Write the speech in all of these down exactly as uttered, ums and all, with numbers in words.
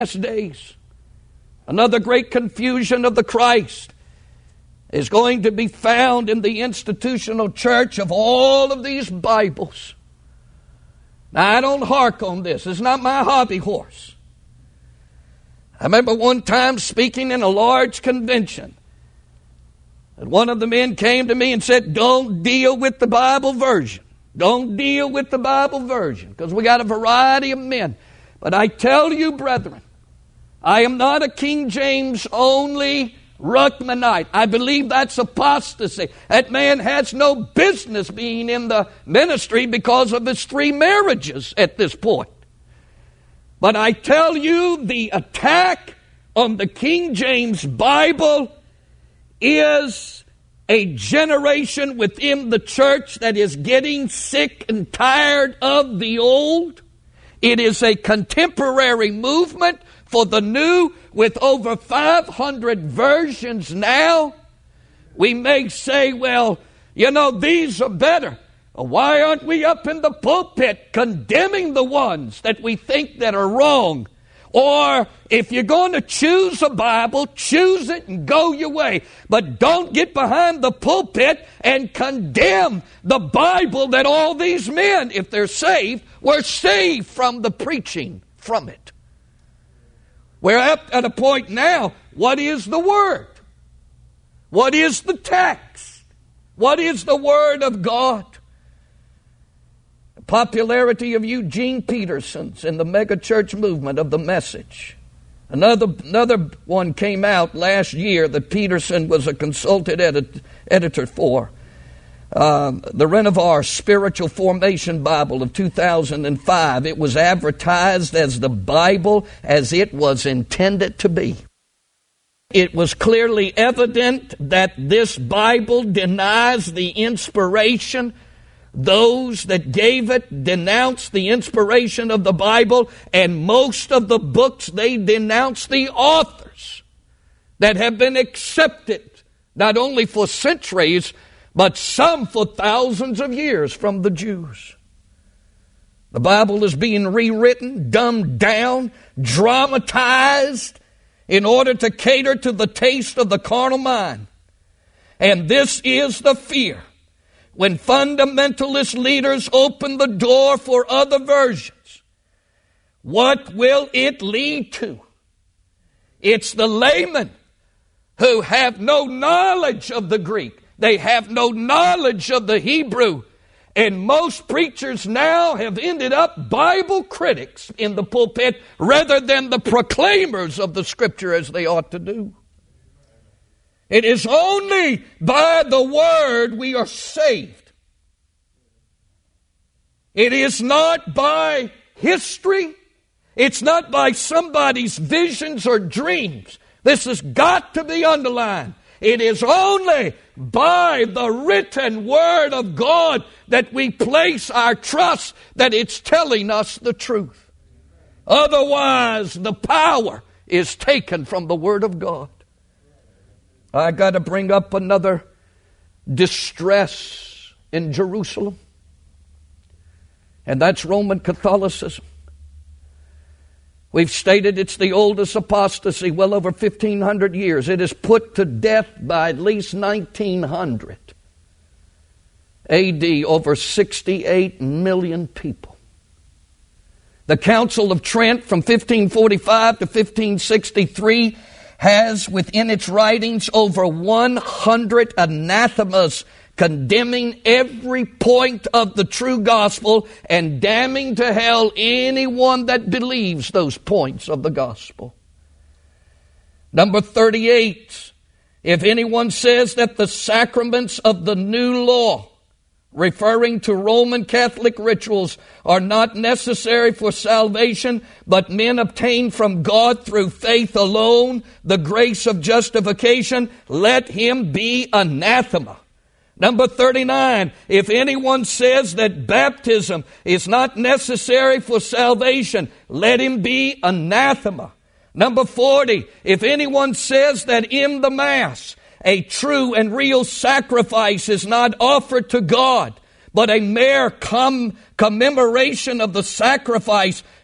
last days. Another great confusion of the Christ is going to be found in the institutional church of all of these Bibles. Now, I don't hark on this. It's not my hobby horse. I remember one time speaking in a large convention, and one of the men came to me and said, don't deal with the Bible version. Don't deal with the Bible version, because we got a variety of men. But I tell you, brethren, I am not a King James only Ruckmanite. I believe that's apostasy. That man has no business being in the ministry because of his three marriages at this point. But I tell you, the attack on the King James Bible is a generation within the church that is getting sick and tired of the old. It is a contemporary movement for the new, with over five hundred versions now. We may say, well, you know, these are better. Why aren't we up in the pulpit condemning the ones that we think that are wrong? Or if you're going to choose a Bible, choose it and go your way. But don't get behind the pulpit and condemn the Bible that all these men, if they're saved, were saved from the preaching from it. We're at, at a point now, what is the Word? What is the text? What is the Word of God? The popularity of Eugene Peterson's in the megachurch movement of the Message. Another, another one came out last year that Peterson was a consulted edit, editor for. Uh, the Renovar Spiritual Formation Bible of two thousand five. It was advertised as the Bible as it was intended to be. It was clearly evident that this Bible denies the inspiration. Those that gave it denounced the inspiration of the Bible, and most of the books, they denounce the authors that have been accepted, not only for centuries, but some for thousands of years from the Jews. The Bible is being rewritten, dumbed down, dramatized in order to cater to the taste of the carnal mind. And this is the fear. When fundamentalist leaders open the door for other versions, what will it lead to? It's the laymen who have no knowledge of the Greek. They have no knowledge of the Hebrew. And most preachers now have ended up Bible critics in the pulpit rather than the proclaimers of the Scripture as they ought to do. It is only by the Word we are saved. It is not by history. It's not by somebody's visions or dreams. This has got to be underlined. It is only by the written Word of God that we place our trust that it's telling us the truth. Otherwise, the power is taken from the Word of God. I got to bring up another distress in Jerusalem, and that's Roman Catholicism. We've stated it's the oldest apostasy, well over fifteen hundred years. It is put to death by at least nineteen hundred A D, over sixty-eight million people. The Council of Trent from fifteen forty-five to fifteen sixty-three has within its writings over one hundred anathemas condemning every point of the true gospel and damning to hell anyone that believes those points of the gospel. Number thirty-eight, if anyone says that the sacraments of the new law, referring to Roman Catholic rituals, are not necessary for salvation, but men obtain from God through faith alone the grace of justification, let him be anathema. Number thirty-nine, if anyone says that baptism is not necessary for salvation, let him be anathema. Number forty, if anyone says that in the Mass a true and real sacrifice is not offered to God, but a mere com- commemoration of the sacrifice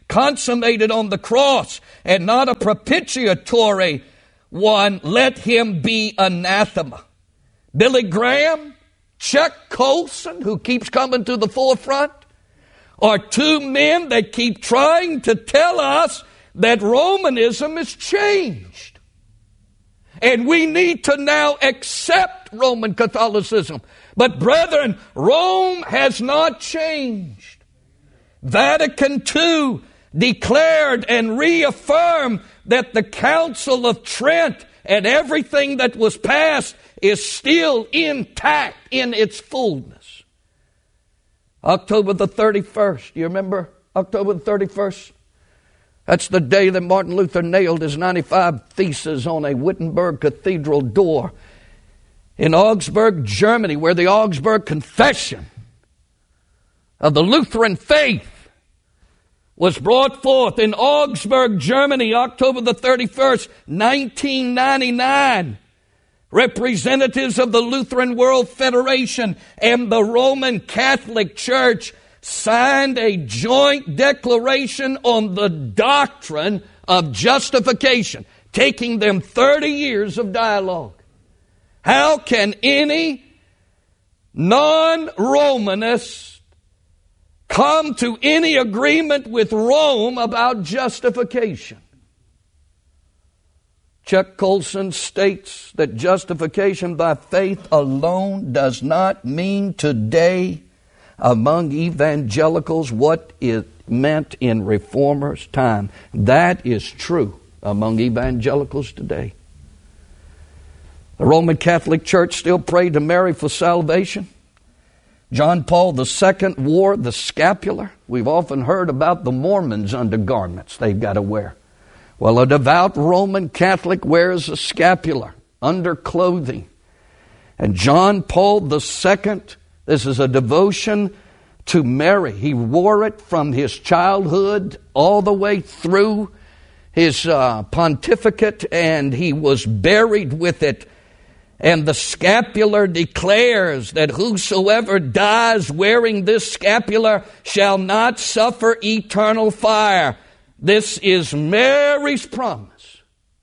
consummated on the cross and not a propitiatory one, let him be anathema. Billy Graham, Chuck Colson, who keeps coming to the forefront, are two men that keep trying to tell us that Romanism has changed. And we need to now accept Roman Catholicism. But brethren, Rome has not changed. Vatican Two declared and reaffirmed that the Council of Trent and everything that was passed is still intact in its fullness. October the thirty-first, you remember October the thirty-first? That's the day that Martin Luther nailed his ninety-five Theses on a Wittenberg Cathedral door in Augsburg, Germany, where the Augsburg Confession of the Lutheran faith was brought forth in Augsburg, Germany, October the thirty-first, nineteen ninety-nine. Representatives of the Lutheran World Federation and the Roman Catholic Church signed a joint declaration on the doctrine of justification, taking them thirty years of dialogue. How can any non-Romanist come to any agreement with Rome about justification? Chuck Colson states that justification by faith alone does not mean today among evangelicals what it meant in Reformers' time. That is true among evangelicals today. The Roman Catholic Church still prayed to Mary for salvation. John Paul the Second wore the scapular. We've often heard about the Mormons' undergarments they've got to wear. Well, a devout Roman Catholic wears a scapular, underclothing. And John Paul the Second, this is a devotion to Mary. He wore it from his childhood all the way through his uh, pontificate, and he was buried with it. And the scapular declares that whosoever dies wearing this scapular shall not suffer eternal fire. This is Mary's promise.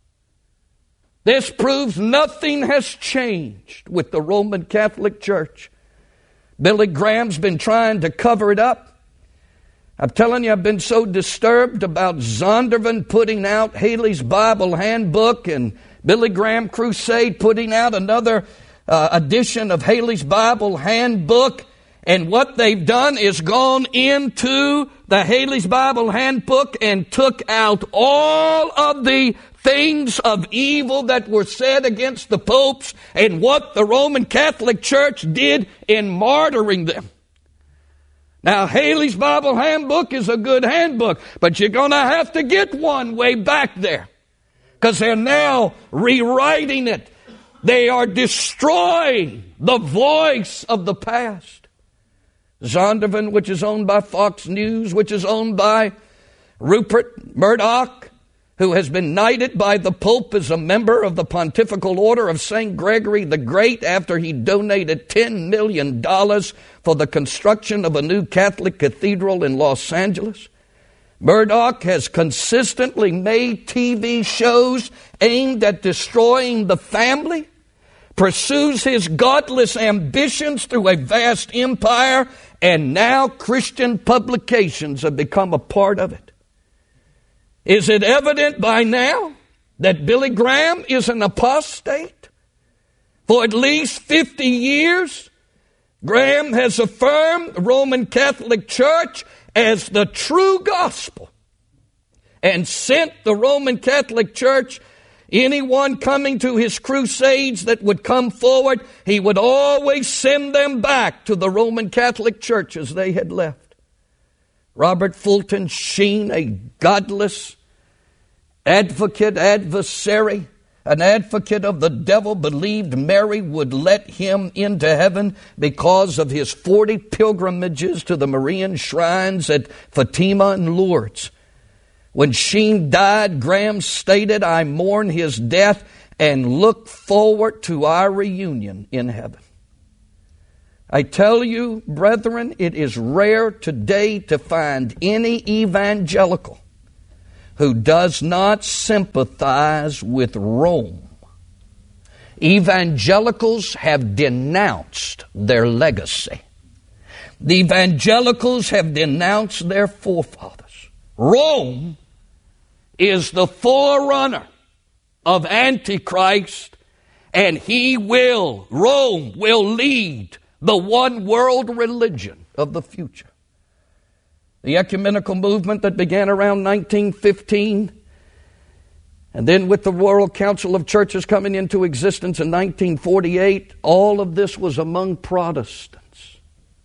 This proves nothing has changed with the Roman Catholic Church. Billy Graham's been trying to cover it up. I'm telling you, I've been so disturbed about Zondervan putting out Haley's Bible Handbook and Billy Graham Crusade putting out another uh, edition of Haley's Bible Handbook. And what they've done is gone into the Haley's Bible Handbook and took out all of the things of evil that were said against the popes and what the Roman Catholic Church did in martyring them. Now, Haley's Bible Handbook is a good handbook, but you're going to have to get one way back there because they're now rewriting it. They are destroying the voice of the past. Zondervan, which is owned by Fox News, which is owned by Rupert Murdoch, who has been knighted by the Pope as a member of the Pontifical Order of Saint Gregory the Great after he donated ten million dollars for the construction of a new Catholic cathedral in Los Angeles. Murdoch has consistently made T V shows aimed at destroying the family, pursues his godless ambitions through a vast empire, and now Christian publications have become a part of it. Is it evident by now that Billy Graham is an apostate? For at least fifty years, Graham has affirmed the Roman Catholic Church as the true gospel and sent the Roman Catholic Church, anyone coming to his crusades that would come forward, he would always send them back to the Roman Catholic Church as they had left. Robert Fulton Sheen, a godless advocate, adversary, an advocate of the devil, believed Mary would let him into heaven because of his forty pilgrimages to the Marian shrines at Fatima and Lourdes. When Sheen died, Graham stated, "I mourn his death and look forward to our reunion in heaven." I tell you, brethren, it is rare today to find any evangelical who does not sympathize with Rome. Evangelicals have denounced their legacy. The evangelicals have denounced their forefathers. Rome is the forerunner of Antichrist, and he will, Rome will lead the one world religion of the future. The ecumenical movement that began around nineteen fifteen, and then with the World Council of Churches coming into existence in nineteen forty-eight, all of this was among Protestants,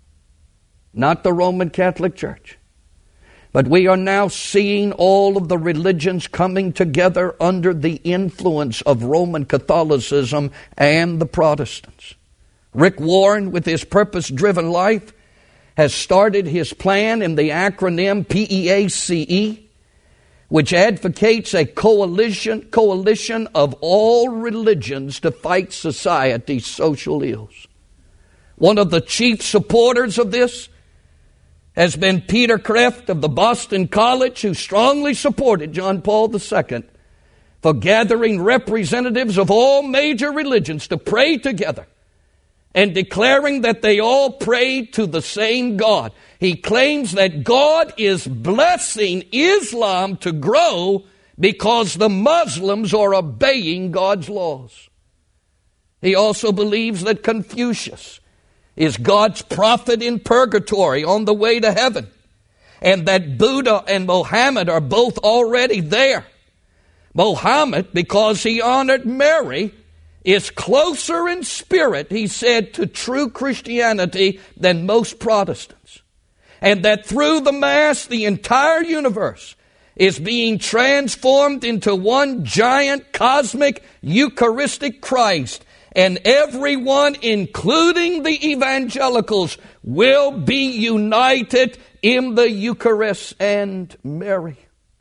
not the Roman Catholic Church. But we are now seeing all of the religions coming together under the influence of Roman Catholicism and the Protestants. Rick Warren, with his purpose-driven life, has started his plan in the acronym P E A C E, which advocates a coalition, coalition of all religions to fight society's social ills. One of the chief supporters of this has been Peter Kreeft of the Boston College, who strongly supported John Paul the Second for gathering representatives of all major religions to pray together and declaring that they all pray to the same God. He claims that God is blessing Islam to grow because the Muslims are obeying God's laws. He also believes that Confucius is God's prophet in purgatory on the way to heaven, and that Buddha and Mohammed are both already there. Mohammed, because he honored Mary, is closer in spirit, he said, to true Christianity than most Protestants. And that through the Mass, the entire universe is being transformed into one giant cosmic Eucharistic Christ. And everyone, including the evangelicals, will be united in the Eucharist and Mary.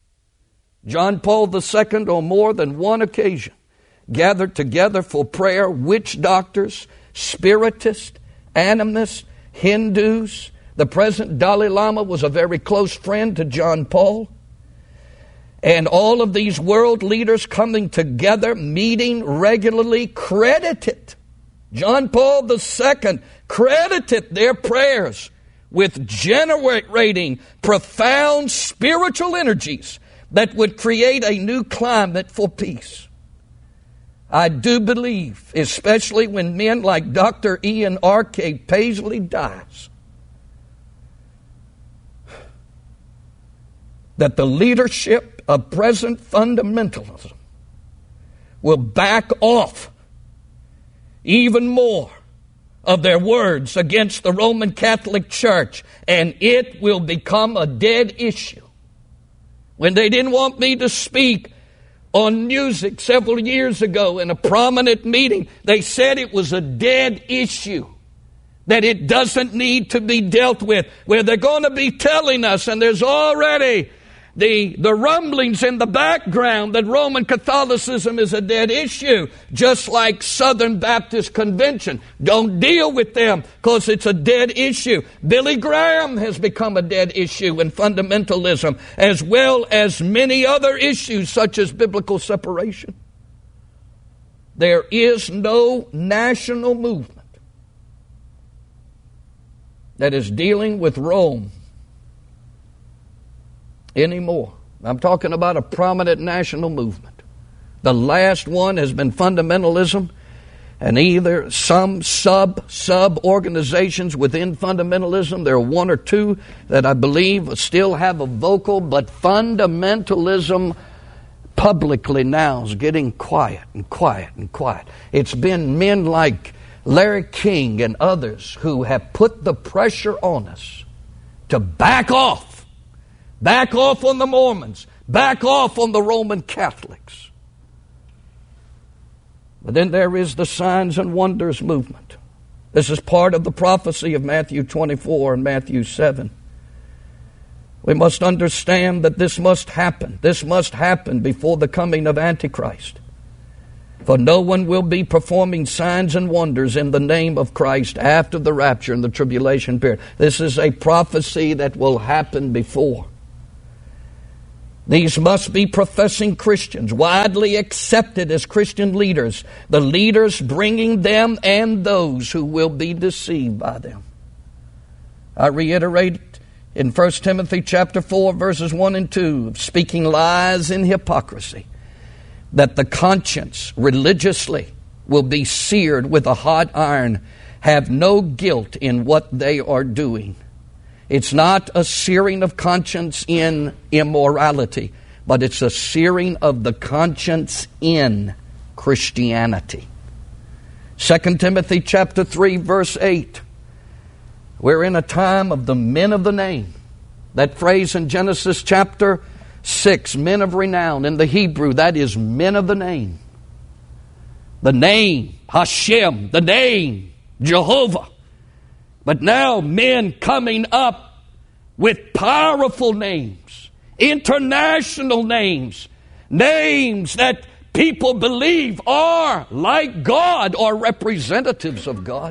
John Paul the Second, on more than one occasion, gathered together for prayer witch doctors, spiritists, animists, Hindus. The present Dalai Lama was a very close friend to John Paul. And all of these world leaders coming together, meeting regularly, credited John Paul the Second, credited their prayers with generating profound spiritual energies that would create a new climate for peace. I do believe, especially when men like Doctor Ian R K Paisley dies, that the leadership of present fundamentalism will back off even more of their words against the Roman Catholic Church, and it will become a dead issue. When they didn't want me to speak on music several years ago in a prominent meeting, they said it was a dead issue, that it doesn't need to be dealt with, where they're going to be telling us, and there's already The, the rumblings in the background that Roman Catholicism is a dead issue, just like Southern Baptist Convention. Don't deal with them because it's a dead issue. Billy Graham has become a dead issue in fundamentalism, as well as many other issues such as biblical separation. There is no national movement that is dealing with Rome anymore. I'm talking about a prominent national movement. The last one has been fundamentalism, and either some sub sub organizations within fundamentalism. There are one or two that I believe still have a vocal, but fundamentalism publicly now is getting quiet and quiet and quiet. It's been men like Larry King and others who have put the pressure on us to back off. Back off on the Mormons. Back off on the Roman Catholics. But then there is the signs and wonders movement. This is part of the prophecy of Matthew twenty-four and Matthew seven. We must understand that this must happen. This must happen before the coming of Antichrist. For no one will be performing signs and wonders in the name of Christ after the rapture and the tribulation period. This is a prophecy that will happen before. These must be professing Christians, widely accepted as Christian leaders, the leaders bringing them and those who will be deceived by them. I reiterate in First Timothy chapter four, verses one and two, speaking lies in hypocrisy, that the conscience religiously will be seared with a hot iron, have no guilt in what they are doing. It's not a searing of conscience in immorality, but it's a searing of the conscience in Christianity. Second Timothy chapter three, verse eight. We're in a time of the men of the name. That phrase in Genesis chapter six, men of renown, in the Hebrew, that is men of the name. The name, Hashem, the name, Jehovah. But now men coming up with powerful names, international names, names that people believe are like God or representatives of God.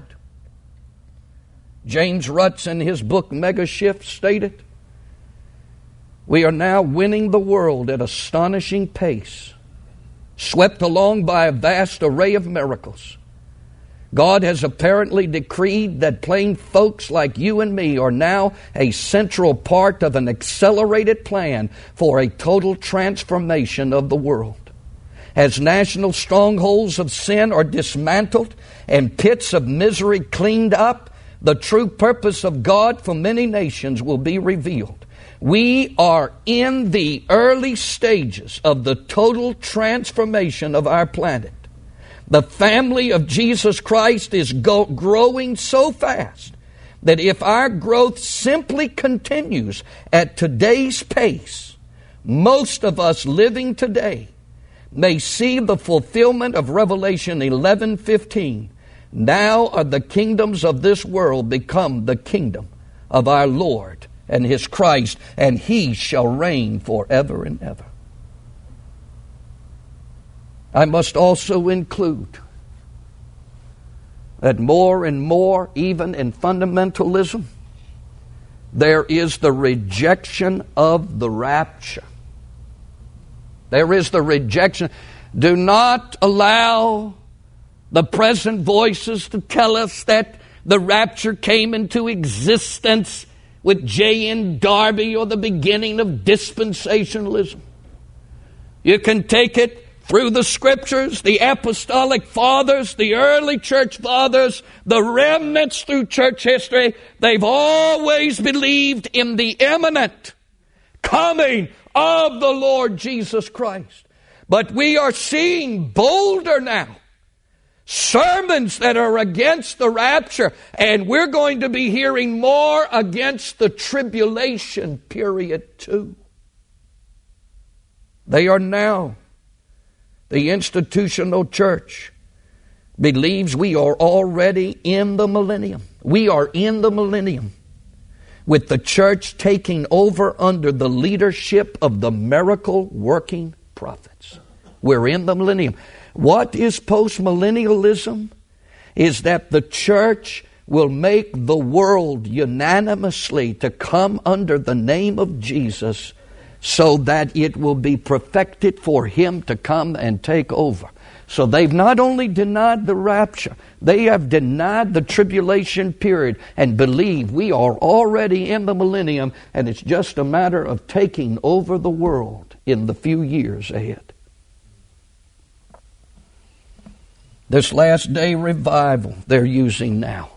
James Rutz in his book Mega Shift stated, we are now winning the world at astonishing pace, swept along by a vast array of miracles. God has apparently decreed that plain folks like you and me are now a central part of an accelerated plan for a total transformation of the world. As national strongholds of sin are dismantled and pits of misery cleaned up, the true purpose of God for many nations will be revealed. We are in the early stages of the total transformation of our planet. The family of Jesus Christ is go- growing so fast that if our growth simply continues at today's pace, most of us living today may see the fulfillment of Revelation eleven fifteen. Now are the kingdoms of this world become the kingdom of our Lord and His Christ, and He shall reign forever and ever. I must also include that more and more, even in fundamentalism, there is the rejection of the rapture. There is the rejection. Do not allow the present voices to tell us that the rapture came into existence with J N Darby or the beginning of dispensationalism. You can take it through the Scriptures, the apostolic fathers, the early church fathers, the remnants through church history. They've always believed in the imminent coming of the Lord Jesus Christ. But we are seeing bolder now sermons that are against the rapture, and we're going to be hearing more against the tribulation period too. They are now, the institutional church believes we are already in the millennium. We are in the millennium, with the church taking over under the leadership of the miracle-working prophets. We're in the millennium. What is postmillennialism? Is that the church will make the world unanimously to come under the name of Jesus, so that it will be perfected for Him to come and take over. So they've not only denied the rapture, they have denied the tribulation period and believe we are already in the millennium, and it's just a matter of taking over the world in the few years ahead. This last day revival they're using now.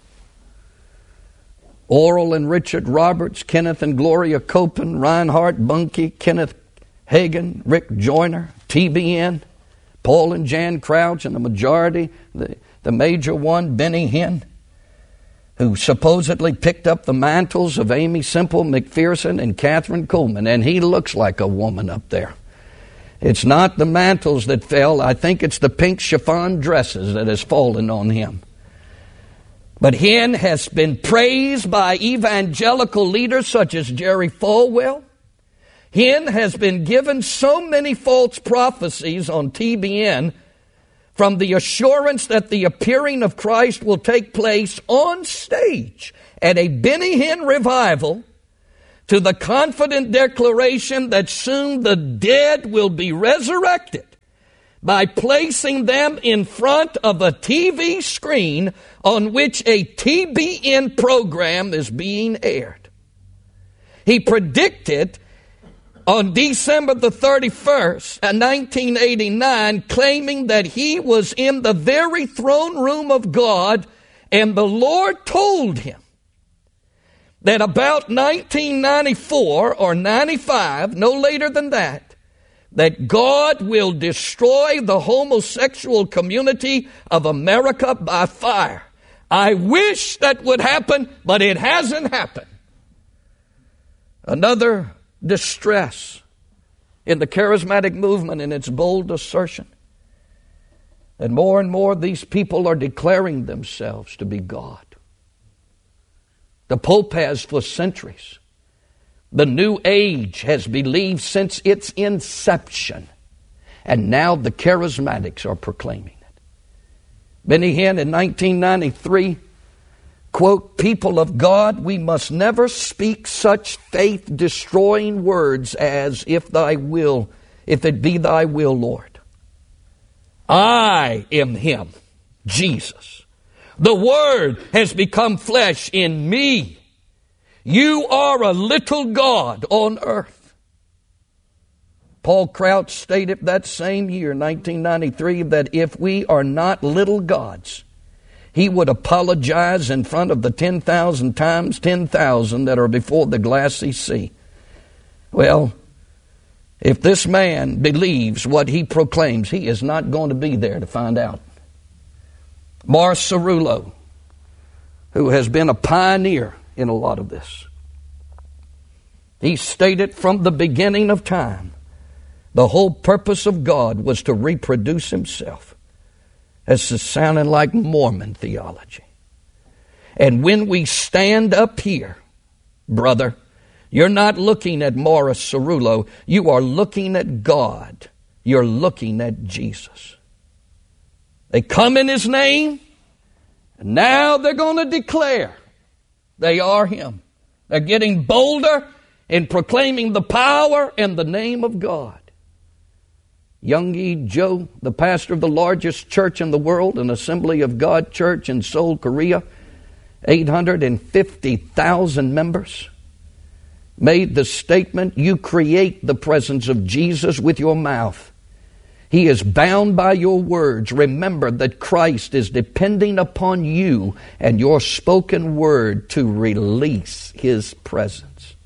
Oral and Richard Roberts, Kenneth and Gloria Copeland, Reinhard Bunke, Kenneth Hagin, Rick Joyner, T B N, Paul and Jan Crouch, and the majority, the, the major one, Benny Hinn, who supposedly picked up the mantles of Amy Semple McPherson and Catherine Coleman, and he looks like a woman up there. It's not the mantles that fell. I think it's the pink chiffon dresses that has fallen on him. But Hinn has been praised by evangelical leaders such as Jerry Falwell. Hinn has been given so many false prophecies on T B N from the assurance that the appearing of Christ will take place on stage at a Benny Hinn revival, to the confident declaration that soon the dead will be resurrected by placing them in front of a T V screen on which a T B N program is being aired. He predicted on December the thirty-first, nineteen eighty-nine, claiming that he was in the very throne room of God, and the Lord told him that about nineteen ninety-four or ninety-five, no later than that, that God will destroy the homosexual community of America by fire. I wish that would happen, but it hasn't happened. Another distress in the charismatic movement in its bold assertion that more and more these people are declaring themselves to be God. The Pope has for centuries. The New Age has believed since its inception. And now the charismatics are proclaiming it. Benny Hinn in nineteen ninety-three, quote, "People of God, we must never speak such faith-destroying words as, if thy will, if it be thy will, Lord. I am him, Jesus. The Word has become flesh in me. You are a little God on earth." Paul Crouch stated that same year, nineteen ninety-three, that if we are not little gods, he would apologize in front of the ten thousand times ten thousand that are before the glassy sea. Well, if this man believes what he proclaims, he is not going to be there to find out. Morris Cerullo, who has been a pioneer in a lot of this, he stated from the beginning of time, the whole purpose of God was to reproduce himself. This is sounding like Mormon theology. And when we stand up here, brother, you're not looking at Morris Cerullo. You are looking at God. You're looking at Jesus. They come in his name, and now they're going to declare they are him. They're getting bolder in proclaiming the power and the name of God. Young-E Cho, the pastor of the largest church in the world, an Assembly of God church in Seoul, Korea, eight hundred fifty thousand members, made the statement, "You create the presence of Jesus with your mouth. He is bound by your words. Remember that Christ is depending upon you and your spoken word to release his presence."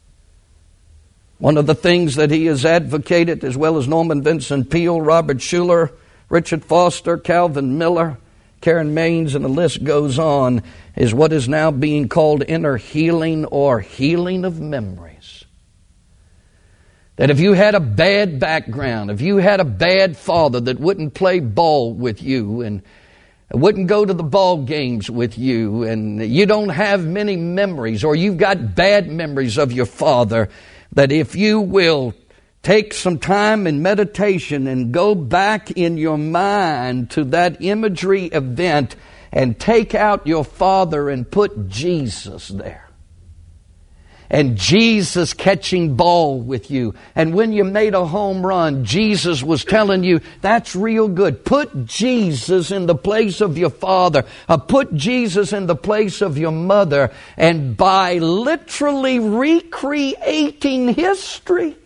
One of the things that he has advocated, as well as Norman Vincent Peale, Robert Schuller, Richard Foster, Calvin Miller, Karen Maines, and the list goes on, is what is now being called inner healing or healing of memories. That if you had a bad background, if you had a bad father that wouldn't play ball with you and wouldn't go to the ball games with you, and you don't have many memories, or you've got bad memories of your father, that if you will take some time in meditation and go back in your mind to that imagery event and take out your father and put Jesus there. And Jesus catching ball with you. And when you made a home run, Jesus was telling you, that's real good. Put Jesus in the place of your father. Uh, put Jesus in the place of your mother. And by literally recreating history,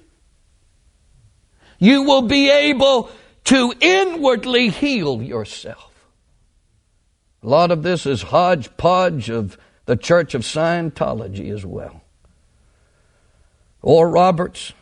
you will be able to inwardly heal yourself. A lot of this is hodgepodge of the Church of Scientology as well. Or Roberts,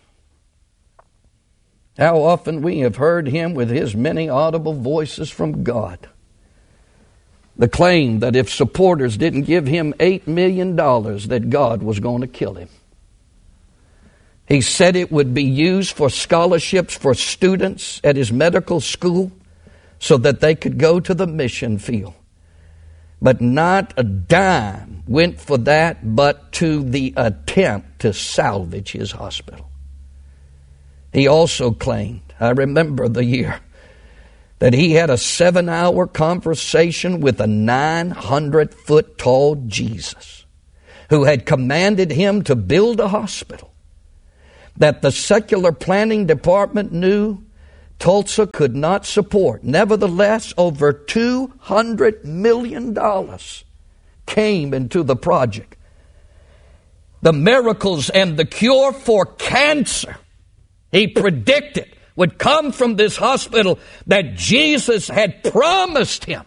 how often we have heard him with his many audible voices from God. The claim that if supporters didn't give him eight million dollars, that God was going to kill him. He said it would be used for scholarships for students at his medical school so that they could go to the mission field. But not a dime went for that, but to the attempt to salvage his hospital. He also claimed, I remember the year, that he had a seven-hour conversation with a nine hundred foot tall Jesus who had commanded him to build a hospital that the secular planning department knew Tulsa could not support. Nevertheless, over two hundred million dollars came into the project. The miracles and the cure for cancer, he predicted, would come from this hospital that Jesus had promised him.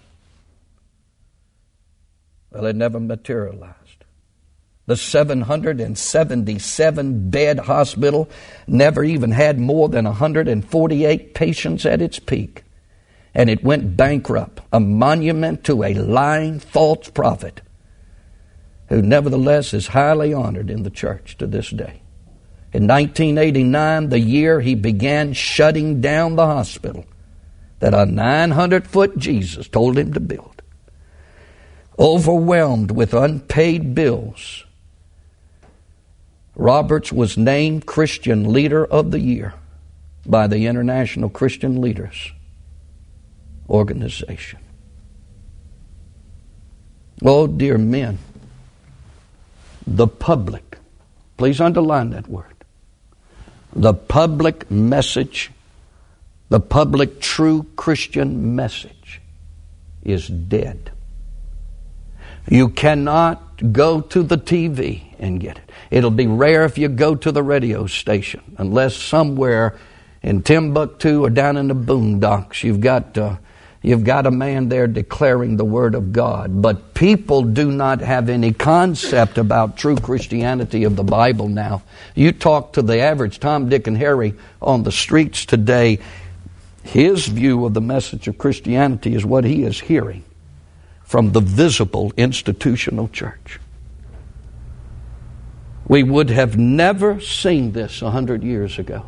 Well, it never materialized. The seven hundred seventy-seven bed hospital never even had more than one hundred forty-eight patients at its peak. And it went bankrupt, a monument to a lying false prophet who nevertheless is highly honored in the church to this day. In nineteen eighty-nine, the year he began shutting down the hospital that a nine hundred foot Jesus told him to build, overwhelmed with unpaid bills, Roberts was named Christian Leader of the Year by the International Christian Leaders Organization. Oh, dear men, the public, please underline that word, the public message, the public true Christian message is dead. You cannot go to the T V and get it. It'll be rare if you go to the radio station, unless somewhere in Timbuktu or down in the boondocks you've got uh, you've got a man there declaring the Word of God. But people do not have any concept about true Christianity of the Bible now. You talk to the average Tom, Dick, and Harry on the streets today, his view of the message of Christianity is what he is hearing from the visible institutional church. We would have never seen this a hundred years ago.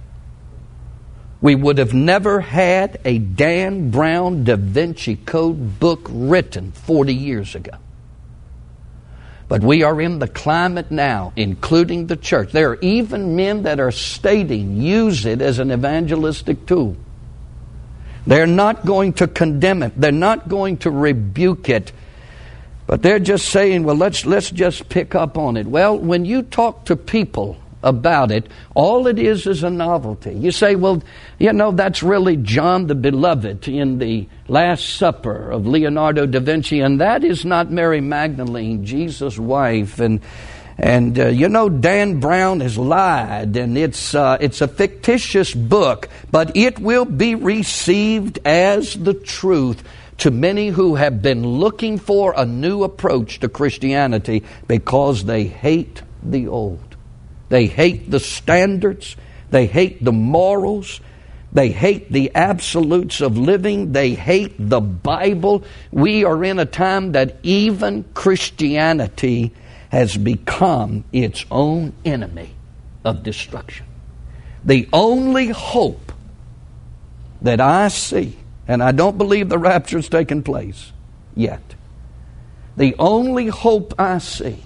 We would have never had a Dan Brown Da Vinci Code book written forty years ago. But we are in the climate now, including the church. There are even men that are stating, use it as an evangelistic tool. They're not going to condemn it. They're not going to rebuke it. But they're just saying, well, let's let's just pick up on it. Well, when you talk to people about it, all it is is a novelty. You say, well, you know, that's really John the Beloved in the Last Supper of Leonardo da Vinci, and that is not Mary Magdalene, Jesus' wife. And and uh, you know, Dan Brown has lied, and it's uh, it's a fictitious book, but it will be received as the truth to many who have been looking for a new approach to Christianity because they hate the old. They hate the standards. They hate the morals. They hate the absolutes of living. They hate the Bible. We are in a time that even Christianity has become its own enemy of destruction. The only hope that I see, and I don't believe the rapture has taken place yet, the only hope I see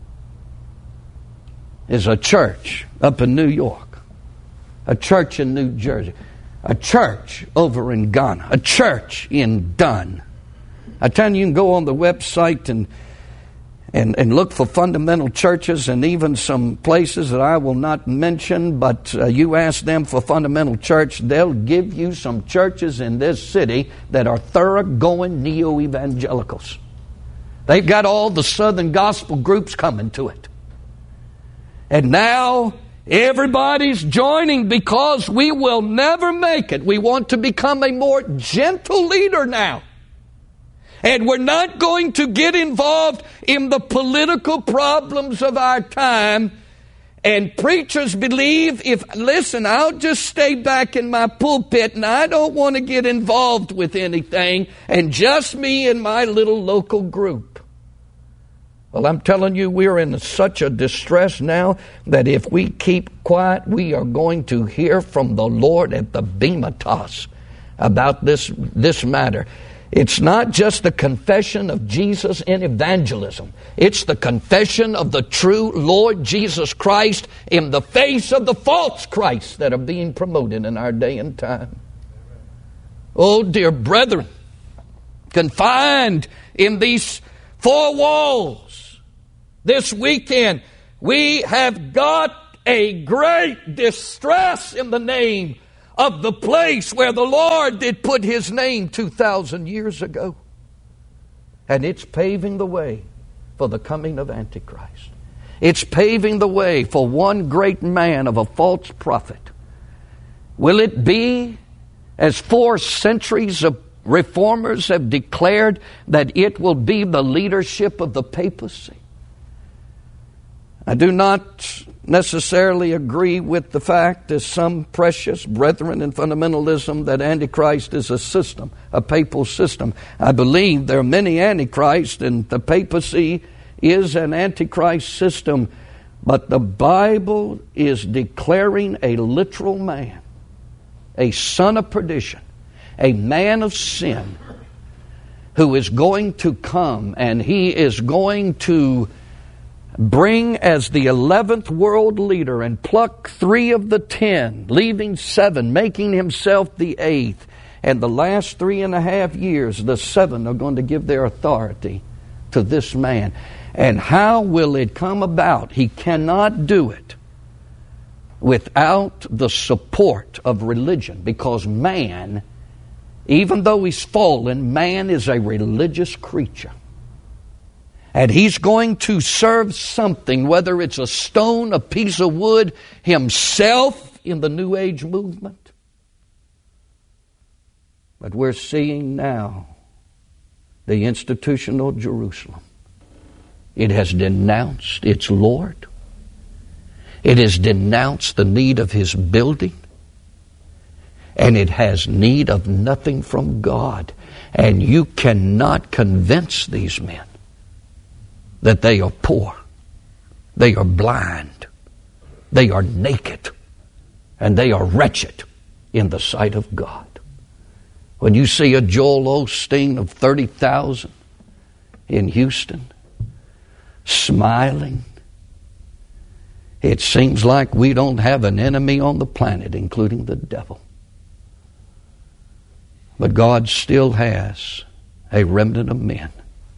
is a church up in New York, a church in New Jersey, a church over in Ghana, a church in Dunn. I tell you, you can go on the website and and, and look for fundamental churches, and even some places that I will not mention, but uh, you ask them for fundamental church, they'll give you some churches in this city that are thoroughgoing neo-evangelicals. They've got all the Southern gospel groups coming to it. And now everybody's joining because we will never make it. We want to become a more gentle leader now. And we're not going to get involved in the political problems of our time. And preachers believe, if, listen, I'll just stay back in my pulpit and I don't want to get involved with anything, and just me and my little local group. Well, I'm telling you, we're in such a distress now that if we keep quiet, we are going to hear from the Lord at the Bema Toss about this, this matter. It's not just the confession of Jesus in evangelism. It's the confession of the true Lord Jesus Christ in the face of the false Christ that are being promoted in our day and time. Oh, dear brethren, confined in these four walls this weekend, we have got a great distress in the name of the place where the Lord did put His name two thousand years ago. And it's paving the way for the coming of Antichrist. It's paving the way for one great man of a false prophet. Will it be, as four centuries of reformers have declared, that it will be the leadership of the papacy? I do not necessarily agree with the fact, as some precious brethren in fundamentalism, that Antichrist is a system, a papal system. I believe there are many Antichrists, and the papacy is an Antichrist system. But the Bible is declaring a literal man, a son of perdition, a man of sin, who is going to come, and he is going to bring as the eleventh world leader and pluck three of the ten, leaving seven, making himself the eighth. And the last three and a half years, the seven are going to give their authority to this man. And how will it come about? He cannot do it without the support of religion, because man, even though he's fallen, man is a religious creature. And he's going to serve something, whether it's a stone, a piece of wood, himself in the New Age movement. But we're seeing now the institutional Jerusalem. It has denounced its Lord. It has denounced the need of His building. And it has need of nothing from God. And you cannot convince these men that they are poor, they are blind, they are naked, and they are wretched in the sight of God. When you see a Joel Osteen of thirty thousand in Houston smiling, it seems like we don't have an enemy on the planet, including the devil. But God still has a remnant of men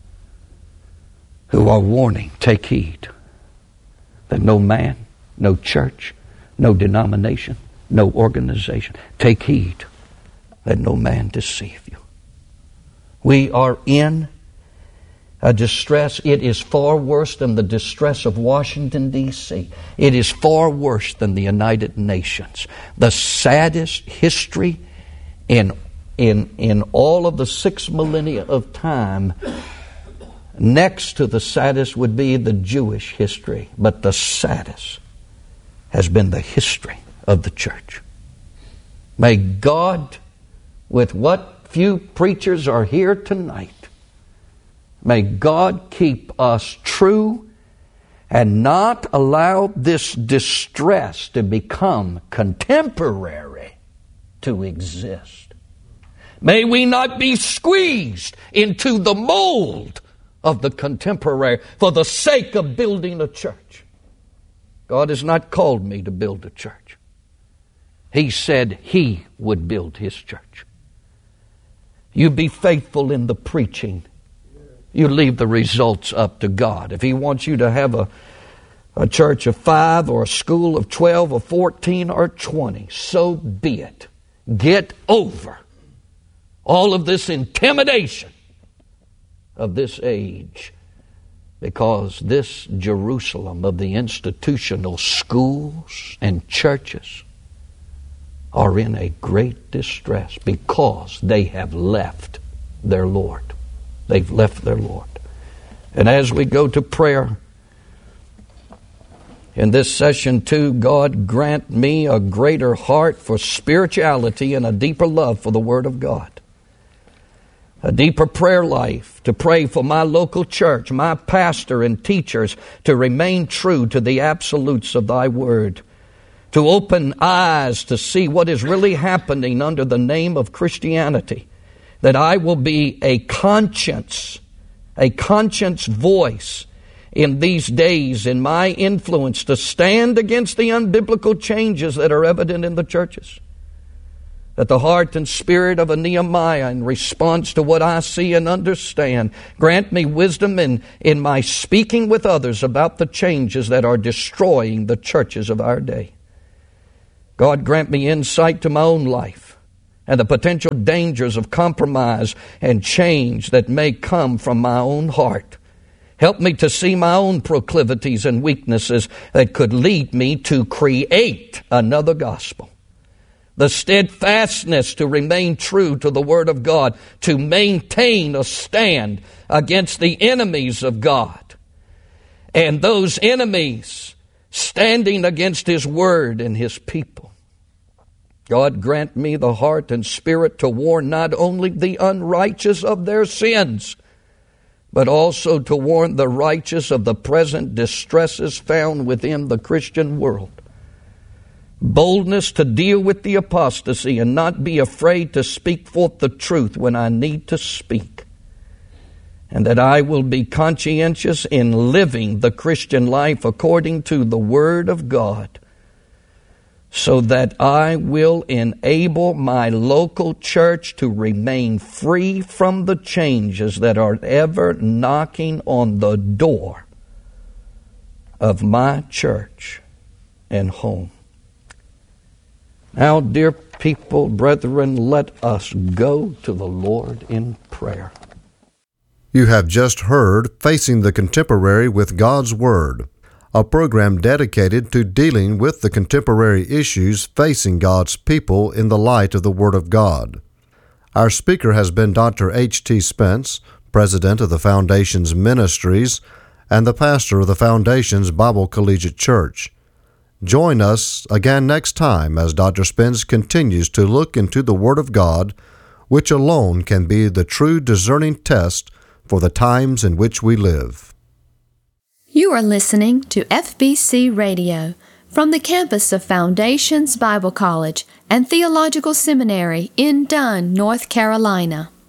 who are warning, take heed, that no man, no church, no denomination, no organization, take heed that no man deceive you. We are in a distress. It is far worse than the distress of Washington, D C It is far worse than the United Nations. The saddest history in, in, in all of the six millennia of time. Next to the saddest would be the Jewish history, but the saddest has been the history of the church. May God, with what few preachers are here tonight, may God keep us true and not allow this distress to become contemporary to exist. May we not be squeezed into the mold of the contemporary for the sake of building a church. God has not called me to build a church. He said He would build His church. You be faithful in the preaching. You leave the results up to God. If He wants you to have a, a church of five or a school of twelve or fourteen or twenty, so be it. Get over all of this intimidation of this age, because this Jerusalem of the institutional schools and churches are in a great distress because they have left their Lord. They've left their Lord. And as we go to prayer in this session too, God grant me a greater heart for spirituality and a deeper love for the Word of God. A deeper prayer life, to pray for my local church, my pastor and teachers to remain true to the absolutes of Thy Word. To open eyes to see what is really happening under the name of Christianity. That I will be a conscience, a conscience voice in these days in my influence to stand against the unbiblical changes that are evident in the churches. that the heart and spirit of a Nehemiah in response to what I see and understand, grant me wisdom in, in my speaking with others about the changes that are destroying the churches of our day. God, grant me insight to my own life and the potential dangers of compromise and change that may come from my own heart. Help me to see my own proclivities and weaknesses that could lead me to create another gospel. The steadfastness to remain true to the Word of God, to maintain a stand against the enemies of God, and those enemies standing against His Word and His people. God, grant me the heart and spirit to warn not only the unrighteous of their sins, but also to warn the righteous of the present distresses found within the Christian world. Boldness to deal with the apostasy and not be afraid to speak forth the truth when I need to speak. And that I will be conscientious in living the Christian life according to the Word of God, so that I will enable my local church to remain free from the changes that are ever knocking on the door of my church and home. Now, dear people, brethren, let us go to the Lord in prayer. You have just heard Facing the Contemporary with God's Word, a program dedicated to dealing with the contemporary issues facing God's people in the light of the Word of God. Our speaker has been Doctor H T Spence, President of the Foundation's Ministries and the pastor of the Foundation's Bible Collegiate Church. Join us again next time as Doctor Spence continues to look into the Word of God, which alone can be the true discerning test for the times in which we live. You are listening to F B C Radio from the campus of Foundations Bible College and Theological Seminary in Dunn, North Carolina.